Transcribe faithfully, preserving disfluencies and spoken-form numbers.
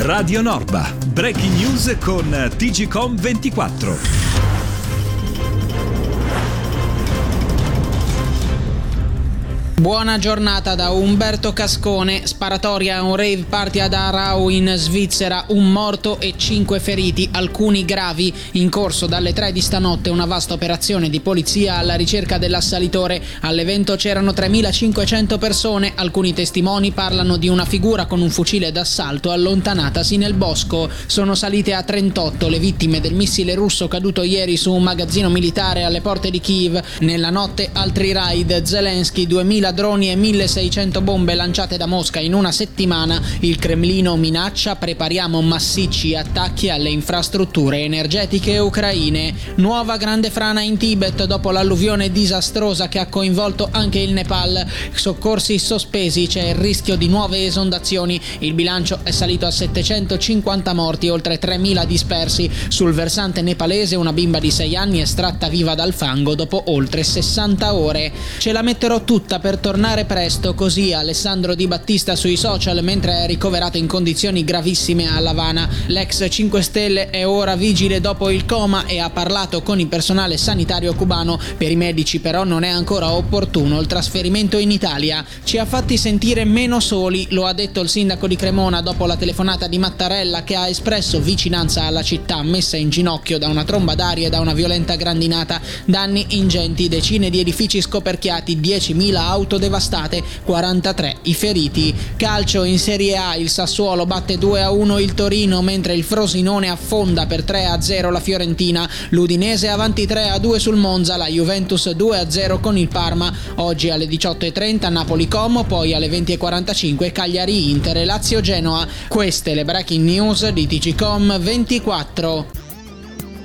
Radio Norba. Breaking news con T G C O M ventiquattro. Buona giornata da Umberto Cascone. Sparatoria a un rave party ad Aarau in Svizzera, un morto e cinque feriti, alcuni gravi. In corso dalle tre di stanotte una vasta operazione di polizia alla ricerca dell'assalitore. All'evento c'erano tremilacinquecento persone, alcuni testimoni parlano di una figura con un fucile d'assalto allontanatasi nel bosco. Sono salite a trentotto le vittime del missile russo caduto ieri su un magazzino militare alle porte di Kiev. Nella notte altri raid, Zelensky, duemila droni e milleseicento bombe lanciate da Mosca in una settimana. Il Cremlino minaccia: prepariamo massicci attacchi alle infrastrutture energetiche ucraine. Nuova grande frana in Tibet dopo l'alluvione disastrosa che ha coinvolto anche il Nepal. Soccorsi sospesi, c'è il rischio di nuove esondazioni. Il bilancio è salito a settecentocinquanta morti, oltre tremila dispersi. Sul versante nepalese una bimba di sei anni estratta viva dal fango dopo oltre sessanta ore. Ce la metterò tutta per tornare presto, così Alessandro Di Battista sui social mentre è ricoverato in condizioni gravissime a L'Avana. L'ex cinque Stelle è ora vigile dopo il coma e ha parlato con il personale sanitario cubano. Per i medici però non è ancora opportuno il trasferimento in Italia. Ci ha fatti sentire meno soli, lo ha detto il sindaco di Cremona dopo la telefonata di Mattarella, che ha espresso vicinanza alla città messa in ginocchio da una tromba d'aria e da una violenta grandinata. Danni ingenti, decine di edifici scoperchiati, diecimila auto devastate, quarantatré i feriti. Calcio in Serie A, il Sassuolo batte due a uno il Torino, mentre il Frosinone affonda per tre a zero la Fiorentina. L'Udinese avanti tre a due sul Monza, la Juventus due a zero con il Parma. Oggi alle diciotto e trenta Napoli-Como, poi alle venti e quarantacinque Cagliari-Inter e Lazio-Genoa. Queste le breaking news di T G C O M ventiquattro.